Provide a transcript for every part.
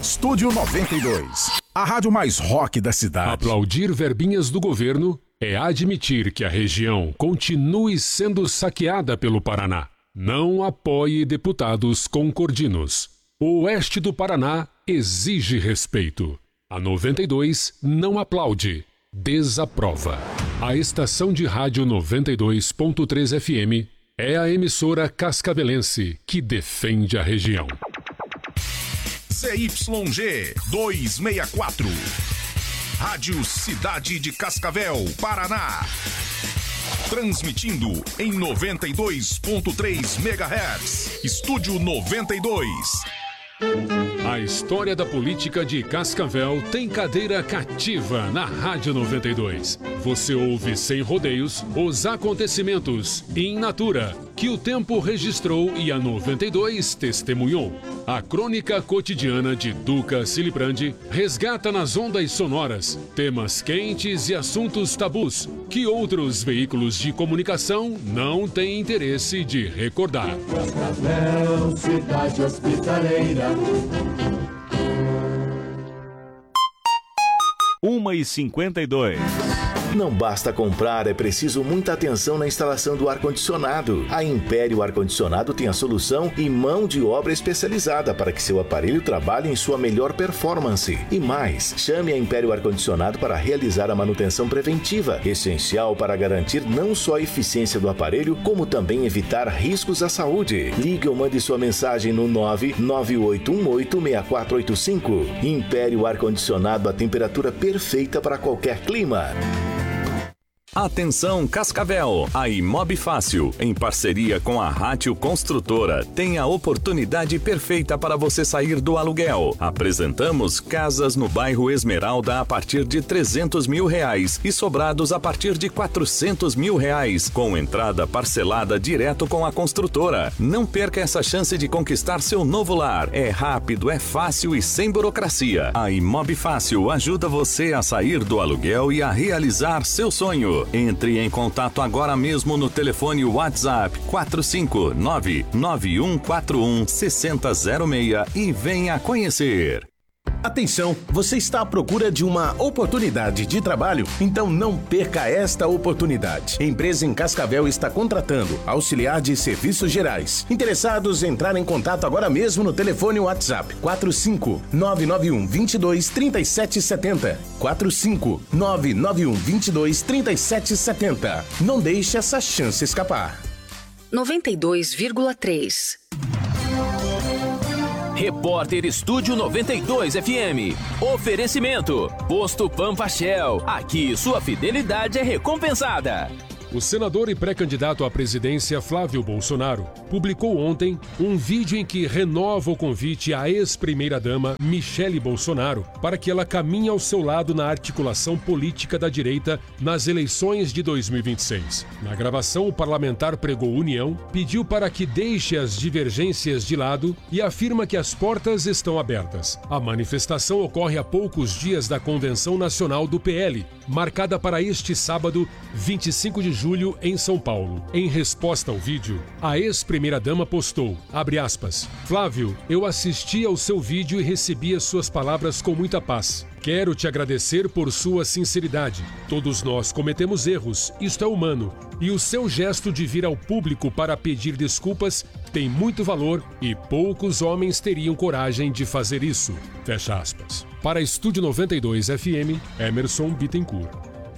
Estúdio 92. A rádio mais rock da cidade. Aplaudir verbinhas do governo é admitir que a região continue sendo saqueada pelo Paraná. Não apoie deputados concordinos. O oeste do Paraná exige respeito. A 92 não aplaude, desaprova. A estação de rádio 92.3 FM é a emissora cascavelense que defende a região. ZYG 264. Rádio Cidade de Cascavel, Paraná. Transmitindo em 92.3 MHz. Estúdio 92. A história da política de Cascavel tem cadeira cativa na Rádio 92. Você ouve sem rodeios os acontecimentos in natura que o tempo registrou e a 92 testemunhou. A crônica cotidiana de Duca Silibrandi resgata nas ondas sonoras temas quentes e assuntos tabus que outros veículos de comunicação não têm interesse de recordar. Cascavel, cidade hospitaleira. 1h52. Não basta comprar, é preciso muita atenção na instalação do ar-condicionado. A Império Ar-Condicionado tem a solução e mão de obra especializada para que seu aparelho trabalhe em sua melhor performance. E mais, chame a Império Ar-Condicionado para realizar a manutenção preventiva, essencial para garantir não só a eficiência do aparelho, como também evitar riscos à saúde. Ligue ou mande sua mensagem no 998186485. Império Ar-Condicionado, a temperatura perfeita para qualquer clima. Atenção Cascavel, a Imob Fácil, em parceria com a Rátio Construtora, tem a oportunidade perfeita para você sair do aluguel. Apresentamos casas no bairro Esmeralda a partir de R$300 mil e sobrados a partir de R$400 mil, com entrada parcelada direto com a construtora. Não perca essa chance de conquistar seu novo lar. É rápido, é fácil e sem burocracia. A Imob Fácil ajuda você a sair do aluguel e a realizar seu sonho. Entre em contato agora mesmo no telefone WhatsApp 459-9141-6006 e venha conhecer. Atenção, você está à procura de uma oportunidade de trabalho? Então não perca esta oportunidade. A empresa em Cascavel está contratando auxiliar de serviços gerais. Interessados, entrar em contato agora mesmo no telefone WhatsApp 45991223770. 45991223770. Não deixe essa chance escapar. 92,3. Repórter Estúdio 92 FM. Oferecimento: Posto Pampa Shell. Aqui sua fidelidade é recompensada. O senador e pré-candidato à presidência Flávio Bolsonaro publicou ontem um vídeo em que renova o convite à ex-primeira-dama Michele Bolsonaro para que ela caminhe ao seu lado na articulação política da direita nas eleições de 2026. Na gravação, o parlamentar pregou união, pediu para que deixe as divergências de lado e afirma que as portas estão abertas. A manifestação ocorre a poucos dias da Convenção Nacional do PL, marcada para este sábado, 25 de julho, em São Paulo. Em resposta ao vídeo, a ex-primeira-dama postou, abre aspas, Flávio, eu assisti ao seu vídeo e recebi as suas palavras com muita paz. Quero te agradecer por sua sinceridade. Todos nós cometemos erros, isto é humano. E o seu gesto de vir ao público para pedir desculpas tem muito valor e poucos homens teriam coragem de fazer isso. Fecha aspas. Para Estúdio 92 FM, Emerson Bittencourt.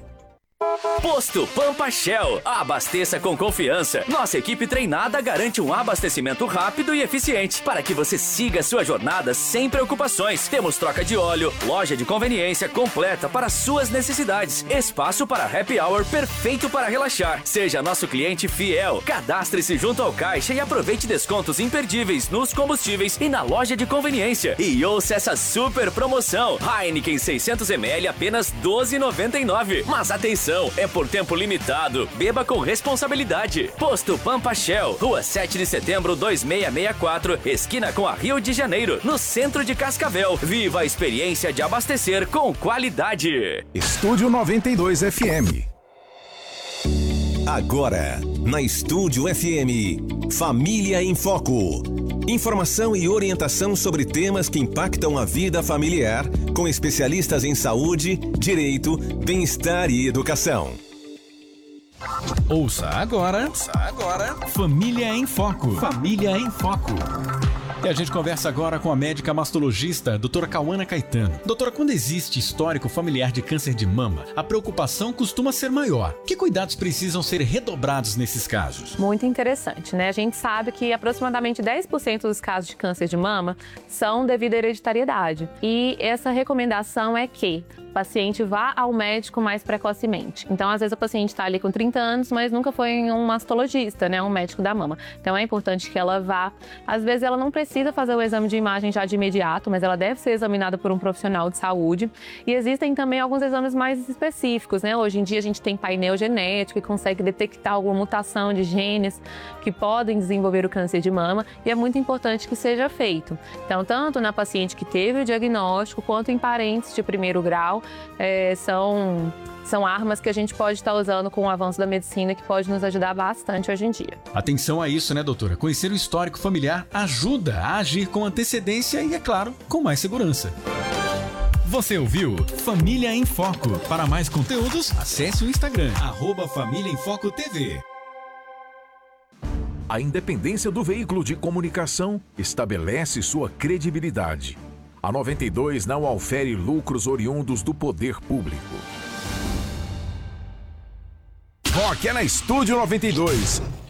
Posto Pampa Shell. Abasteça com confiança. Nossa equipe treinada garante um abastecimento rápido e eficiente para que você siga sua jornada sem preocupações. Temos troca de óleo, loja de conveniência completa para suas necessidades, espaço para happy hour perfeito para relaxar. Seja nosso cliente fiel. Cadastre-se junto ao caixa e aproveite descontos imperdíveis nos combustíveis e na loja de conveniência. E ouça essa super promoção. Heineken 600ml apenas R$12,99. Mas atenção, é por tempo limitado. Beba com responsabilidade. Posto Pampa Shell, Rua 7 de Setembro 2664, esquina com a Rio de Janeiro, no centro de Cascavel. Viva a experiência de abastecer com qualidade. Estúdio 92 FM. Agora, na Estúdio FM, Família em Foco. Informação e orientação sobre temas que impactam a vida familiar, com especialistas em saúde, direito, bem-estar e educação. Ouça agora, Família em Foco. Família em Foco. E a gente conversa agora com a médica mastologista, doutora Cauana Caetano. Doutora, quando existe histórico familiar de câncer de mama, a preocupação costuma ser maior. Que cuidados precisam ser redobrados nesses casos? Muito interessante, né? A gente sabe que aproximadamente 10% dos casos de câncer de mama são devido à hereditariedade. E essa recomendação é que o paciente vá ao médico mais precocemente. Então, às vezes, o paciente está ali com 30 anos, mas nunca foi em um mastologista, né? Um médico da mama. Então, é importante que ela vá. Às vezes, ela não precisa fazer o exame de imagem já de imediato, mas ela deve ser examinada por um profissional de saúde. E existem também alguns exames mais específicos, né? Hoje em dia, a gente tem painel genético que consegue detectar alguma mutação de genes que podem desenvolver o câncer de mama. E é muito importante que seja feito. Então, tanto na paciente que teve o diagnóstico, quanto em parentes de primeiro grau, são armas que a gente pode estar usando com o avanço da medicina que pode nos ajudar bastante hoje em dia. Atenção a isso, né, doutora? Conhecer o histórico familiar ajuda a agir com antecedência e, é claro, com mais segurança. Você ouviu Família em Foco. Para mais conteúdos, acesse o Instagram, @Família em Foco TV. A independência do veículo de comunicação estabelece sua credibilidade. A 92 não aufere lucros oriundos do poder público. Rock é na Estúdio 92.